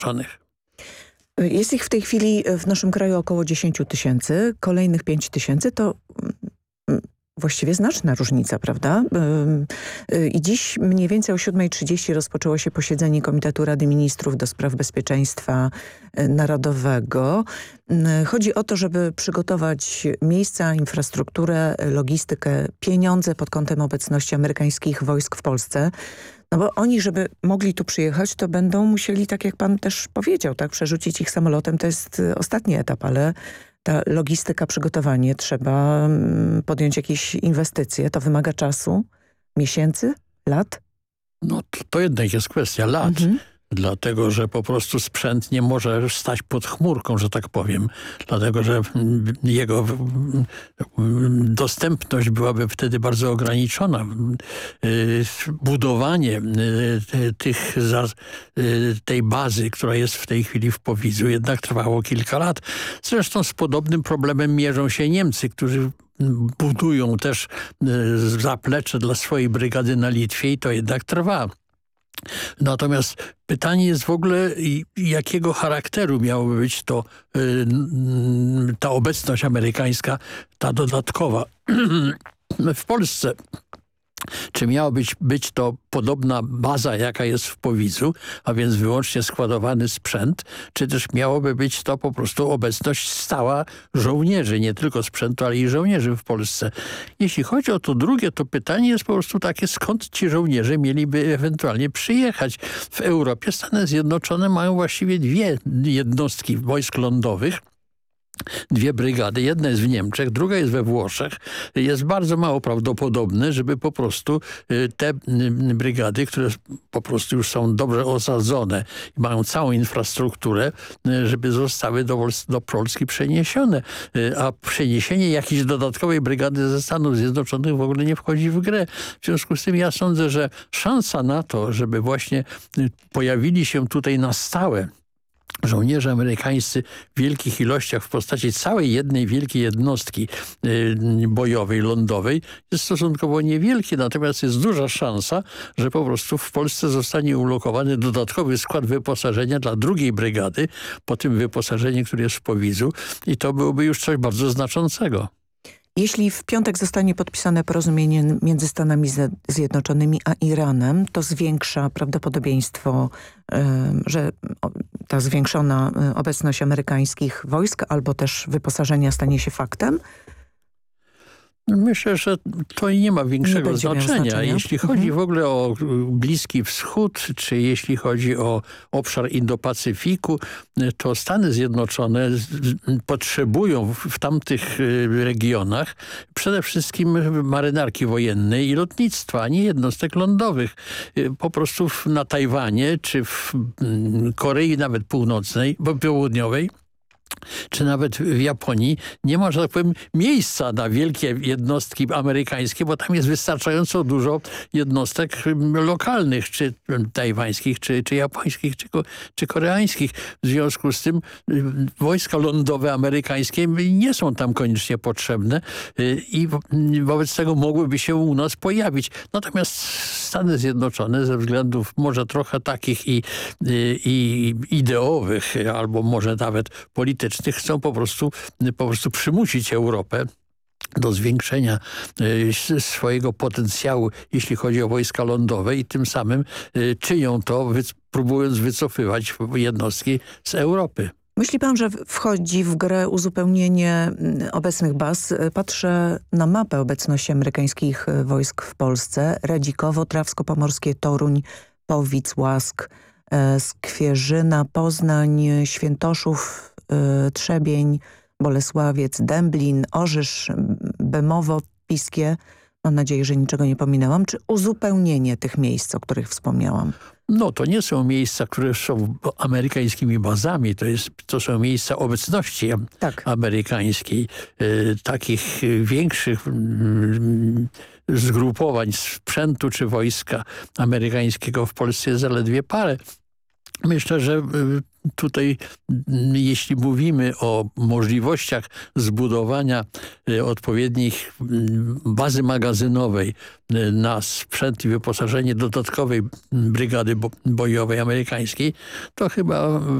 Zjednoczonych. Jest ich w tej chwili w naszym kraju około 10 000, kolejnych 5 000 to właściwie znaczna różnica, prawda? I dziś mniej więcej o 7:30 rozpoczęło się posiedzenie Komitetu Rady Ministrów do spraw bezpieczeństwa narodowego. Chodzi o to, żeby przygotować miejsca, infrastrukturę, logistykę, pieniądze pod kątem obecności amerykańskich wojsk w Polsce. No bo oni, żeby mogli tu przyjechać, to będą musieli, tak jak pan też powiedział, tak, przerzucić ich samolotem. To jest ostatni etap, ale ta logistyka, przygotowanie, trzeba podjąć jakieś inwestycje. To wymaga czasu, miesięcy, lat? No to jednak jest kwestia lat. Dlatego, że po prostu sprzęt nie może stać pod chmurką, że tak powiem. Dlatego, że jego dostępność byłaby wtedy bardzo ograniczona. Budowanie tej bazy, która jest w tej chwili w Powidzu, jednak trwało kilka lat. Zresztą z podobnym problemem mierzą się Niemcy, którzy budują też zaplecze dla swojej brygady na Litwie i to jednak trwa. Natomiast pytanie jest w ogóle, jakiego charakteru miałoby być to ta obecność amerykańska, ta dodatkowa w Polsce. Czy miała być to podobna baza, jaka jest w Powidzu, a więc wyłącznie składowany sprzęt, czy też miałoby być to po prostu obecność stała żołnierzy, nie tylko sprzętu, ale i żołnierzy w Polsce. Jeśli chodzi o to drugie, to pytanie jest po prostu takie, skąd ci żołnierze mieliby ewentualnie przyjechać. W Europie Stany Zjednoczone mają właściwie dwie jednostki wojsk lądowych, dwie brygady. Jedna jest w Niemczech, druga jest we Włoszech. Jest bardzo mało prawdopodobne, żeby po prostu te brygady, które po prostu już są dobrze osadzone i mają całą infrastrukturę, żeby zostały do Polski przeniesione. A przeniesienie jakiejś dodatkowej brygady ze Stanów Zjednoczonych w ogóle nie wchodzi w grę. W związku z tym ja sądzę, że szansa na to, żeby właśnie pojawili się tutaj na stałe żołnierze amerykańscy w wielkich ilościach w postaci całej jednej wielkiej jednostki bojowej, lądowej jest stosunkowo niewielkie, natomiast jest duża szansa, że po prostu w Polsce zostanie ulokowany dodatkowy skład wyposażenia dla drugiej brygady po tym wyposażeniu, które jest w Powidzu i to byłoby już coś bardzo znaczącego. Jeśli w piątek zostanie podpisane porozumienie między Stanami Zjednoczonymi a Iranem, to zwiększa prawdopodobieństwo, że ta zwiększona obecność amerykańskich wojsk albo też wyposażenia stanie się faktem? Myślę, że to nie ma większego znaczenia. Jeśli chodzi w ogóle o Bliski Wschód, czy jeśli chodzi o obszar Indo-Pacyfiku, to Stany Zjednoczone potrzebują w tamtych regionach przede wszystkim marynarki wojennej i lotnictwa, a nie jednostek lądowych. Po prostu na Tajwanie, czy w Korei nawet Północnej, Południowej, czy nawet w Japonii nie ma, że tak powiem, miejsca na wielkie jednostki amerykańskie, bo tam jest wystarczająco dużo jednostek lokalnych, czy tajwańskich, czy japońskich, czy koreańskich. W związku z tym wojska lądowe amerykańskie nie są tam koniecznie potrzebne i wobec tego mogłyby się u nas pojawić. Natomiast Stany Zjednoczone ze względów może trochę takich i ideowych, albo może nawet politycznych, chcą po prostu przymusić Europę do zwiększenia swojego potencjału, jeśli chodzi o wojska lądowe i tym samym czynią to, próbując wycofywać jednostki z Europy. Myśli pan, że wchodzi w grę uzupełnienie obecnych baz? Patrzę na mapę obecności amerykańskich wojsk w Polsce. Radzikowo, Trawsko-Pomorskie, Toruń, Powidz, Łask, Skwierzyna, Poznań, Świętoszów, Trzebień, Bolesławiec, Dęblin, Orzysz, Bemowo, Piskie. Mam nadzieję, że niczego nie pominęłam. Czy uzupełnienie tych miejsc, o których wspomniałam? No to nie są miejsca, które są amerykańskimi bazami. To są miejsca obecności amerykańskiej. Takich większych zgrupowań sprzętu czy wojska amerykańskiego w Polsce jest zaledwie parę. Myślę, że tutaj jeśli mówimy o możliwościach zbudowania odpowiednich bazy magazynowej na sprzęt i wyposażenie dodatkowej brygady bojowej amerykańskiej, to chyba